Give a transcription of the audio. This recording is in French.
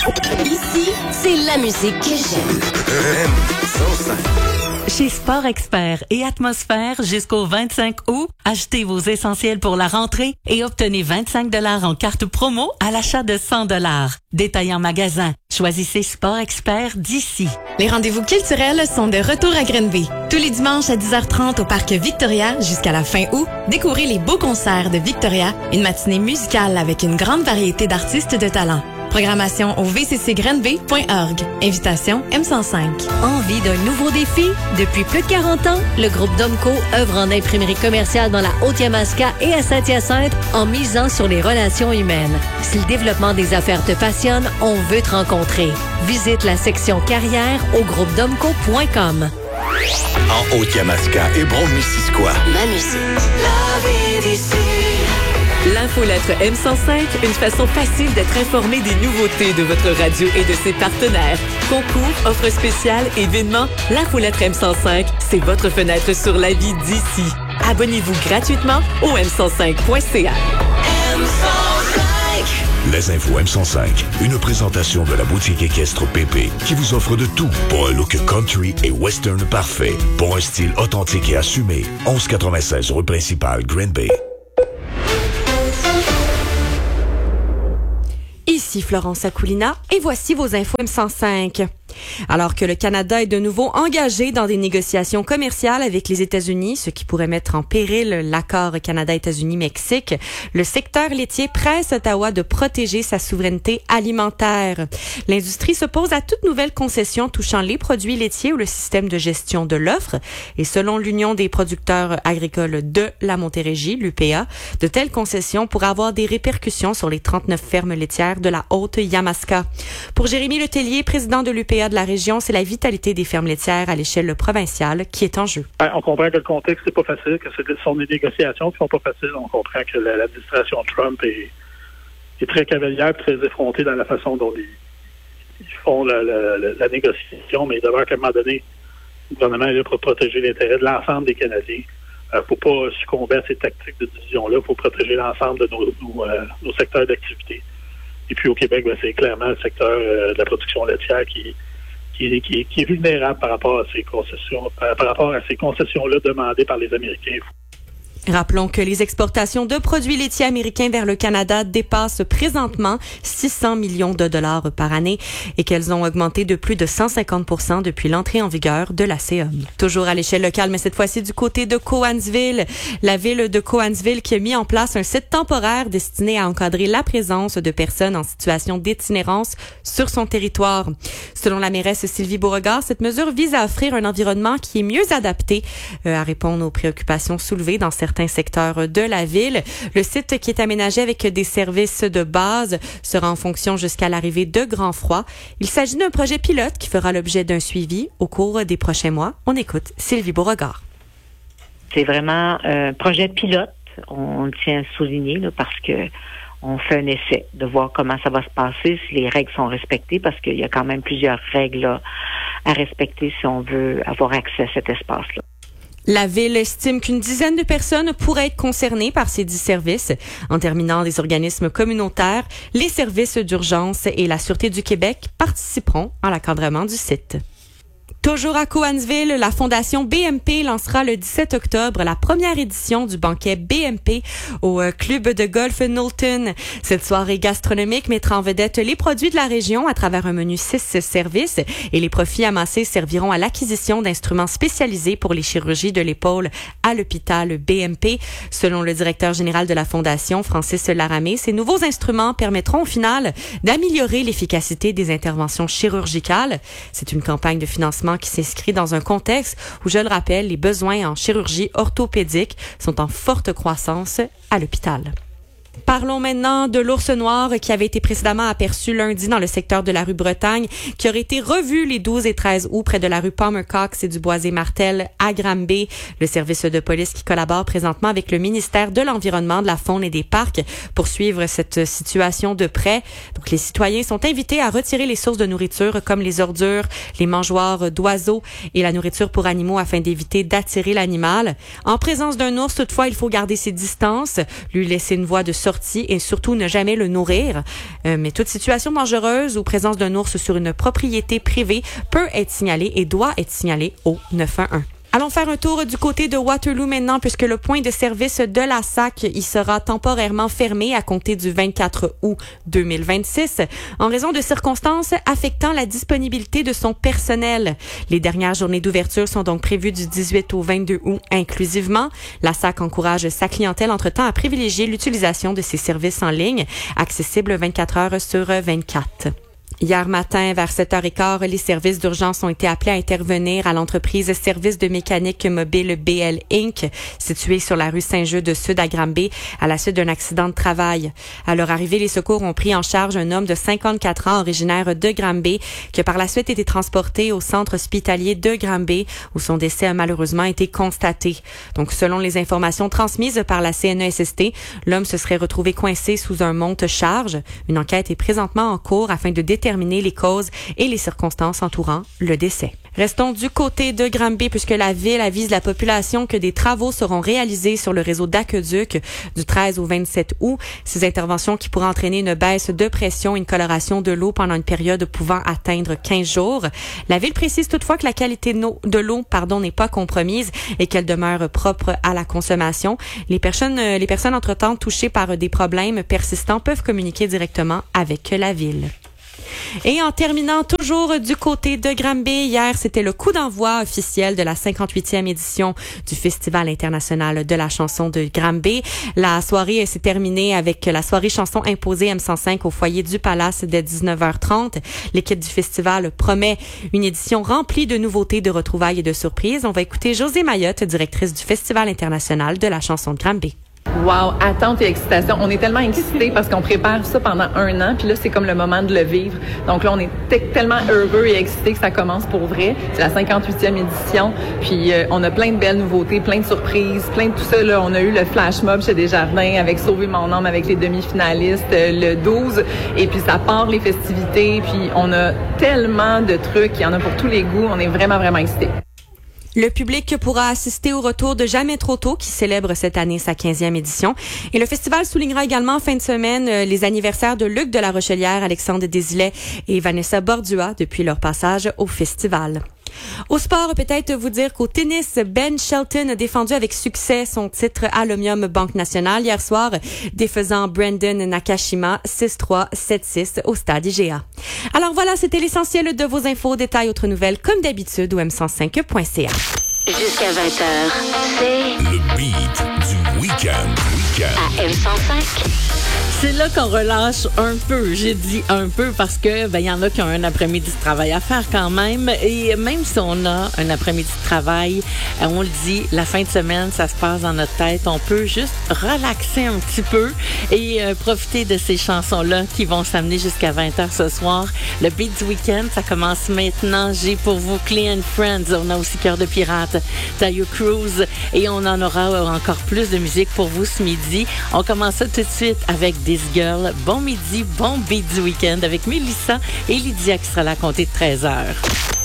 Ici, c'est la musique que j'aime. Chez Sport Expert et Atmosphère, jusqu'au 25 août, achetez vos essentiels pour la rentrée et obtenez 25 $ en carte promo à l'achat de 100 $. Détail en magasin. Choisissez Sport Expert d'ici. Les rendez-vous culturels sont de retour à Grenby. Tous les dimanches à 10h30 au Parc Victoria jusqu'à la fin août, découvrez les beaux concerts de Victoria, une matinée musicale avec une grande variété d'artistes de talent. Programmation au vccgrenby.org. Invitation M105. Envie d'un nouveau défi? Depuis plus de 40 ans, le groupe Domco œuvre en imprimerie commerciale dans la Haute-Yamaska et à Saint-Hyacinthe en misant sur les relations humaines. Si le développement des affaires te passionne, on veut te rencontrer. Visite la section carrière au groupedomco.com. En Haute-Yamaska et Brome-Missisquoi. Ma musique. La vie d'ici. L'infolettre M105, une façon facile d'être informé des nouveautés de votre radio et de ses partenaires. Concours, offres spéciales, événements, l'infolettre M105, c'est votre fenêtre sur la vie d'ici. Abonnez-vous gratuitement au m105.ca. Les infos M105, une présentation de la boutique équestre PP qui vous offre de tout pour un look country et western parfait. Pour un style authentique et assumé. 1196 rue principale, Green Bay. Ici Florence Akoulina et voici vos infos M105. Alors que le Canada est de nouveau engagé dans des négociations commerciales avec les États-Unis, ce qui pourrait mettre en péril l'accord Canada-États-Unis-Mexique, le secteur laitier presse Ottawa de protéger sa souveraineté alimentaire. L'industrie s'oppose à toute nouvelle concession touchant les produits laitiers ou le système de gestion de l'offre. Et selon l'Union des producteurs agricoles de la Montérégie, l'UPA, de telles concessions pourraient avoir des répercussions sur les 39 fermes laitières de la Haute-Yamaska. Pour Jérémy Letellier, président de l'UPA de la région, c'est la vitalité des fermes laitières à l'échelle provinciale qui est en jeu. On comprend que le contexte n'est pas facile, que ce sont des négociations qui sont pas faciles. On comprend que l'administration Trump est très cavalière, très effrontée dans la façon dont ils font la négociation, mais il demeure qu'à un moment donné, le gouvernement est là pour protéger l'intérêt de l'ensemble des Canadiens. Il ne faut pas succomber à ces tactiques de division-là. Il faut protéger l'ensemble de nos secteurs d'activité. Et puis au Québec, c'est clairement le secteur de la production laitière qui est vulnérable par rapport à ces concessions-là demandées par les Américains. Rappelons que les exportations de produits laitiers américains vers le Canada dépassent présentement 600 millions de dollars par année et qu'elles ont augmenté de plus de 150% depuis l'entrée en vigueur de la CA. Toujours à l'échelle locale, mais cette fois-ci du côté de Cowansville. La ville de Cowansville qui a mis en place un site temporaire destiné à encadrer la présence de personnes en situation d'itinérance sur son territoire. Selon la mairesse Sylvie Beauregard, cette mesure vise à offrir un environnement qui est mieux adapté à répondre aux préoccupations soulevées dans certains secteurs de la ville. Le site qui est aménagé avec des services de base sera en fonction jusqu'à l'arrivée de grand froid. Il s'agit d'un projet pilote qui fera l'objet d'un suivi au cours des prochains mois. On écoute Sylvie Beauregard. C'est vraiment un projet pilote. On tient à souligner parce que on fait un essai de voir comment ça va se passer, si les règles sont respectées, parce qu'il y a quand même plusieurs règles à respecter si on veut avoir accès à cet espace-là. La ville estime qu'une dizaine de personnes pourraient être concernées par ces 10 services. En terminant, des organismes communautaires, les services d'urgence et la Sûreté du Québec participeront à l'encadrement du site. Toujours à Cowansville, la Fondation BMP lancera le 17 octobre la première édition du banquet BMP au club de golf Knowlton. Cette soirée gastronomique mettra en vedette les produits de la région à travers un menu 6 services et les profits amassés serviront à l'acquisition d'instruments spécialisés pour les chirurgies de l'épaule à l'hôpital BMP. Selon le directeur général de la Fondation, Francis Laramé, ces nouveaux instruments permettront au final d'améliorer l'efficacité des interventions chirurgicales. C'est une campagne de financement qui s'inscrit dans un contexte où, je le rappelle, les besoins en chirurgie orthopédique sont en forte croissance à l'hôpital. Parlons maintenant de l'ours noir qui avait été précédemment aperçu lundi dans le secteur de la rue Bretagne, qui aurait été revu les 12 et 13 août près de la rue Palmer-Cox et du Boisé-Martel à Granby. Le service de police qui collabore présentement avec le ministère de l'Environnement, de la Faune et des Parcs pour suivre cette situation de près. Donc, les citoyens sont invités à retirer les sources de nourriture comme les ordures, les mangeoires d'oiseaux et la nourriture pour animaux afin d'éviter d'attirer l'animal. En présence d'un ours, toutefois, il faut garder ses distances, lui laisser une voie de sortie et surtout ne jamais le nourrir. Mais toute situation dangereuse ou présence d'un ours sur une propriété privée peut être signalée et doit être signalée au 911. Allons faire un tour du côté de Waterloo maintenant, puisque le point de service de la SAC y sera temporairement fermé à compter du 24 août 2026 en raison de circonstances affectant la disponibilité de son personnel. Les dernières journées d'ouverture sont donc prévues du 18 au 22 août inclusivement. La SAC encourage sa clientèle entre-temps à privilégier l'utilisation de ses services en ligne, accessibles 24 heures sur 24. Hier matin, vers 7h15, les services d'urgence ont été appelés à intervenir à l'entreprise Service de mécanique mobile BL Inc., située sur la rue Saint-Jeu-de-Sud à Granby, à la suite d'un accident de travail. À leur arrivée, les secours ont pris en charge un homme de 54 ans originaire de Granby, qui a par la suite été transporté au centre hospitalier de Granby, où son décès a malheureusement été constaté. Donc, selon les informations transmises par la CNESST, l'homme se serait retrouvé coincé sous un monte-charge. Une enquête est présentement en cours afin de déterminer les causes et les circonstances entourant le décès. Restons du côté de Granby puisque la ville avise la population que des travaux seront réalisés sur le réseau d'aqueduc du 13 au 27 août. Ces interventions qui pourraient entraîner une baisse de pression et une coloration de l'eau pendant une période pouvant atteindre 15 jours. La ville précise toutefois que la qualité de l'eau n'est pas compromise et qu'elle demeure propre à la consommation. Les personnes entre-temps touchées par des problèmes persistants peuvent communiquer directement avec la ville. Et en terminant toujours du côté de Granby, hier, c'était le coup d'envoi officiel de la 58e édition du Festival international de la chanson de Granby. La soirée s'est terminée avec la soirée chanson imposée M105 au foyer du Palace dès 19h30. L'équipe du festival promet une édition remplie de nouveautés, de retrouvailles et de surprises. On va écouter Josée Mayotte, directrice du Festival international de la chanson de Granby. Wow, attente et excitation. On est tellement excités parce qu'on prépare ça pendant 1 an, puis là, c'est comme le moment de le vivre. Donc là, on est tellement heureux et excités que ça commence pour vrai. C'est la 58e édition, puis on a plein de belles nouveautés, plein de surprises, plein de tout ça. Là, on a eu le flash mob chez Desjardins avec Sauver mon âme avec les demi-finalistes le 12, et puis ça part les festivités, puis on a tellement de trucs, il y en a pour tous les goûts. On est vraiment, vraiment excités. Le public pourra assister au retour de Jamais trop tôt qui célèbre cette année sa 15e édition. Et le festival soulignera également en fin de semaine les anniversaires de Luc de la Rochelière, Alexandre Desilets et Vanessa Bordua depuis leur passage au festival. Au sport, peut-être vous dire qu'au tennis, Ben Shelton a défendu avec succès son titre à l'Omnium Banque Nationale hier soir, défaisant Brandon Nakashima 6-3, 7-6 au stade IGA. Alors voilà, c'était l'essentiel de vos infos. Détails, autres nouvelles, comme d'habitude, au m105.ca. Jusqu'à 20h, c'est Le beat du week-end. à M105. C'est là qu'on relâche un peu. J'ai dit un peu parce que il y en a qui ont un après-midi de travail à faire quand même. Et même si on a un après-midi de travail, on le dit, la fin de semaine, ça se passe dans notre tête. On peut juste relaxer un petit peu et profiter de ces chansons-là qui vont s'amener jusqu'à 20h ce soir. Le beat du week-end, ça commence maintenant. J'ai pour vous Clean Friends. On a aussi Cœur de Pirate, Tayo Cruz. Et on en aura encore plus de musique pour vous ce midi. On commence ça tout de suite avec This Girl. Bon midi, bon beat du week-end avec Mélissa et Lydia qui sera là à compter de 13h.